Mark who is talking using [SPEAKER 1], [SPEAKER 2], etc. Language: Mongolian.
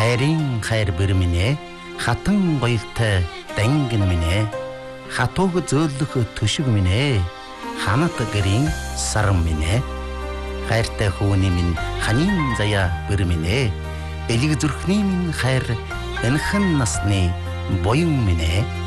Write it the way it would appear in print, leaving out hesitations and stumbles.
[SPEAKER 1] хайрын хайр бэрминэ хатан гоёлтой дангин минь хатууг зөөлөх төшиг минь ханат гэрийн сарн минь хайртай хүүний минь ханин заяа бэрминэ элэг зүрхний минь хайр энхэн насны боён минь